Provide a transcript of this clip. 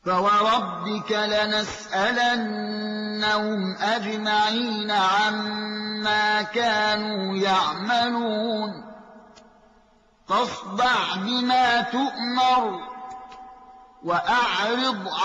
فوربك لنسألنهم أجمعين عما كانوا يعملون فاصدع بما تؤمر وأعرض